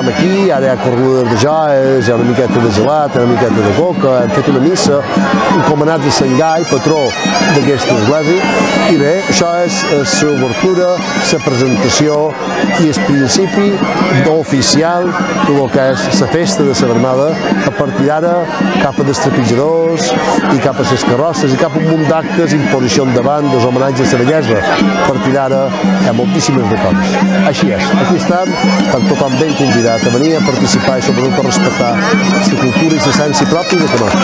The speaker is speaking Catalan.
estem aquí, ara hi ha corregudes de joies, hi ha una miqueta de gelat, una miqueta de coca, hem fet una missa, encomanats a Sant Gai, patró d'aquesta església, i bé, això és l'obertura, la presentació i el principi oficial del que és la festa de la Vermada, a partir d'ara cap a destrepitjadors i cap a les carrosses i cap a un munt d'actes, imposició de bandes, homenatge a la bellesa. A partir d'ara hi ha moltíssimes de coses. Així és, aquí estem tothom ben convidat a venir a participar i sobretot a respectar la cultura i l'essència pròpia de Canó.